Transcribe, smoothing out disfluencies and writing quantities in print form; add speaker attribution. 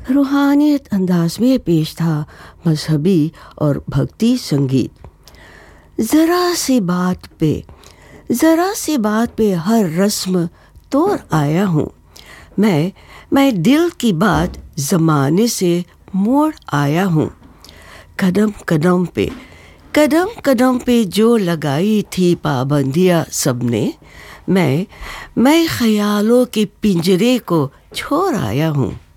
Speaker 1: रूहानियत अंदाज में पेश था मजहबी और भक्ति संगीत। ज़रा सी बात पे हर रस्म तोड़ आया हूँ। मैं दिल की बात ज़माने से मोड़ आया हूँ। कदम कदम पे जो लगाई थी पाबंदियाँ सबने, मैं ख्यालों के पिंजरे को छोड़ आया हूँ।